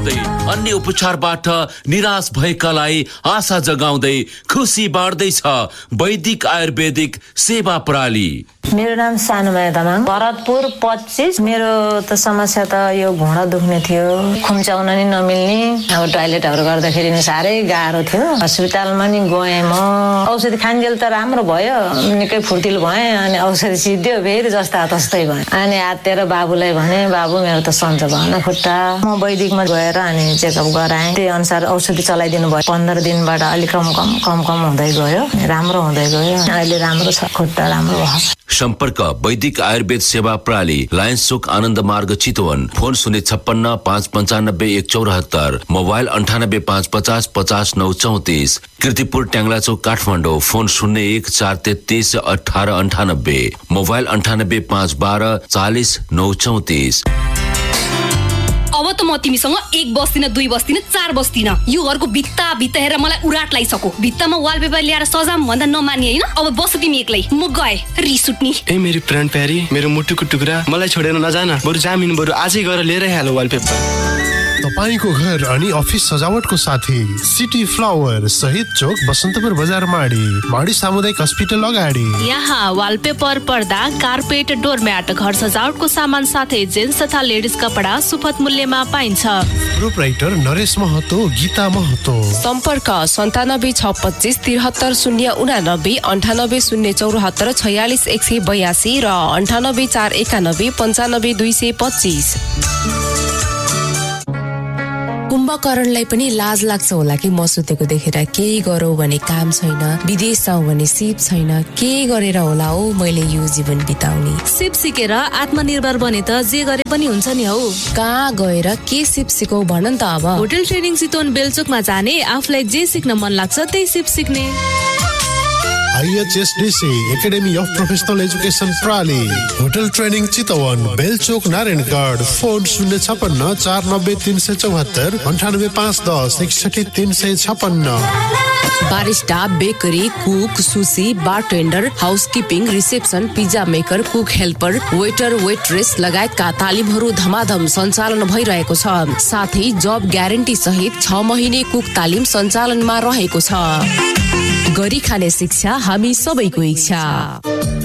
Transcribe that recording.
गर्दै अन्य उपचारबाट निराश भएकालाई आशा जगाउँदै खुसी बाँड्दैछ वैदिक आयुर्वेदिक सेवा प्रणाली। मेरो नाम सानुमाया तामाङ, भरतपुर 25। मेरो त समस्या त यो घुँडा दुख्ने थियो, खुम्चाउन नि नमिल्ने, अब टोयलेटहरू गर्दाखेरि नि साह्रै गाह्रो थियो। अस्पतालमा नि गएँ म, औषधि खान्जेल त राम्रो भयो, निकै फुर्तिलो भएँ। अनि औषधि सिद्धियो, फेरि जस्ता तस्तै भयो। अनि आत्तेर बाबुलाई भने, बाबु मेरो त सन्चो भएन खुट्टा। म वैदिकमा गएर अनि चेकअप गराएँ, त्यही अनुसार औषधि चलाइदिनु भयो। 15 दिनबाट अलिक कम हुँदै गयो, राम्रो हुँदै गयो। अहिले राम्रो छ, खुट्टा राम्रो भयो। सम्पर्क वैदिक आयुर्वेद सेवा प्रणाली, लायन्स चोक, आनन्द मार्ग, चितवन। Phone 056 595 174, mobile 98 550 50 934। कीर्तिपुर ट्याङ्ला चोक, काठमाडौँ। Phone 01 433 18 98, mobile 98 512 40 934। अब त म तिमीसँग 1 बस्दिन, 2 बस्दिन, 4 बस्दिन। यो घरको भित्ता हेरेर मलाई उराट लागिसक्यो। भित्तामा वालपेपर ल्याएर सजाम भन्दा नमानी हैन। अब बस तिमी एक्लै, म गए रिस उठ्नी। ए मेरी प्राण प्यारी, मेरो मुटुको टुक्रा, मलाई छोडेर नजान। बरु जामिन बरु आजै गएर लिएरै हाल वालपेपर। तपाईको घर अनि अफिस सजावटको साथी सिटी फ्लावर, शहीद चोक, बसन्तपुर बजार, माडी सामुदायिक अस्पताल अगाडि। यहाँ वालपेपर, पर्दा, कार्पेट, डोरम्याट, घर सजावटको सामान साथै जेन्ट्स तथा लेडिज कपडा सुपथ मूल्यमा पाइन्छ। प्रोप्राइटर नरेश महतो, गीता महतो। सम्पर्क 97 625 73 089, 98 074 46 182 र 98 491 95 225। कुम्भकरणलाई पनि लाज लाग्छ होला कि म सुतेको देखेर। केही गरौँ भने काम छैन, विदेश जाउँ भने सिप छैन, के गरेर होला हो मैले यो जीवन बिताउने। सिप सिकेर आत्मनिर्भर बने त जे गरे पनि हुन्छ नि हौ। कहाँ गएर के सिप सिकौ भन नि त। अब होटल ट्रेनिङ चितवन बेलचोकमा जाने, आफूलाई जे सिक्न मन लाग्छ त्यही सिप सिक्ने। IHSDC academy of professional education प्रणाली, hotel training Chitwan, बेलचोक, Narayangarh. Phone 056 490 374, 98 510 61 356। Barista, bakery, cook, sushi, bartender, housekeeping, reception, pizza maker, cook helper, waiter, waitress लगायतका तालिमहरू धमाधम सञ्चालन भइरहेको छ। साथै जब ग्यारेन्टी सहित 6 महिने कुक तालिम सञ्चालनमा रहेको छ। गरी खाने शिक्षा हामी सबैको इच्छा।